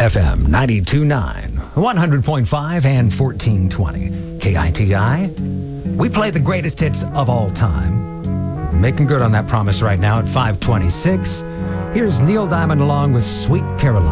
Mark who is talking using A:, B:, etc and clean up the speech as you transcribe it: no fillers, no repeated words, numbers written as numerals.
A: FM 92.9, 100.5, and 1420. KITI. We play the greatest hits of all time. Making good on that promise right now at 526. Here's Neil Diamond along with Sweet Caroline.